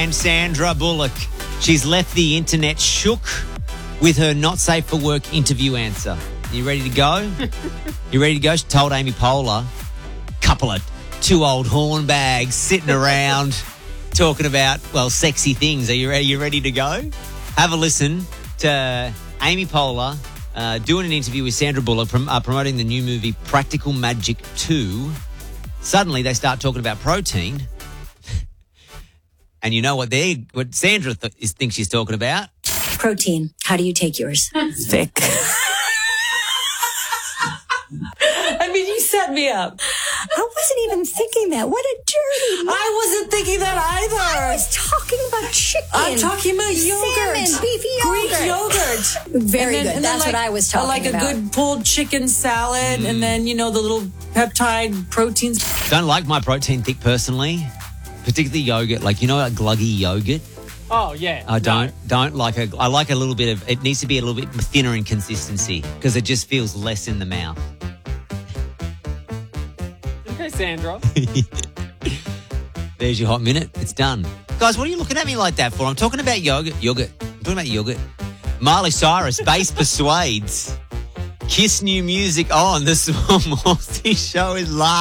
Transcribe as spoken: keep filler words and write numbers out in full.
and Sandra Bullock. She's left the internet shook with her not safe for work interview answer. You ready to go? You ready to go? She told Amy Poehler, couple of two old hornbags sitting around talking about, well, sexy things. Are you ready? You ready to go? Have a listen to Amy Poehler uh, doing an interview with Sandra Bullock prom- uh, promoting the new movie Practical Magic two. Suddenly they start talking about protein. And you know what they what Sandra th- is, thinks she's talking about? Protein. How do you take yours? Thick. I mean, you set me up. I wasn't even thinking that. What a dirty mouth. I wasn't thinking that either. I was talking about chicken. I'm talking about yogurt. Salmon, beefy Greek yogurt. yogurt. Very And then- good. and then That's like- what I was talking like about. Like a good pulled chicken salad, mm. and then, you know, the little peptide proteins. Don't like my protein thick personally, particularly yogurt. Like, you know, like gluggy yogurt. Oh, yeah. I don't No. don't like a. I like a little bit of. It needs to be a little bit thinner in consistency because it just feels less in the mouth. Okay, Sandra. There's your hot minute. It's done, guys. What are you looking at me like that for? I'm talking about yogurt. Yogurt. I'm talking about yogurt. Miley Cyrus, Bass Persuades. Kiss new music on. The Small Morsey Show is live.